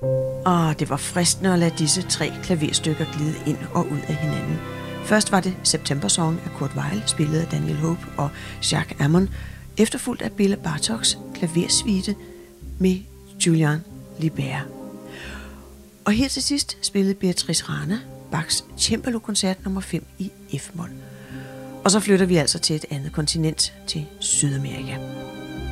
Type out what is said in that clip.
Og det var fristende at lade disse 3 klaverstykker glide ind og ud af hinanden. Først var det September Song af Kurt Weill, spillet af Daniel Hope og Jacques Ammon, efterfulgt af Bela Bartoks klaversuite med Julian Libert. Og her til sidst spillede Beatrice Rana Bachs Cembalo-koncert nummer 5 i F-mol. Og så flytter vi altså til et andet kontinent, til Sydamerika.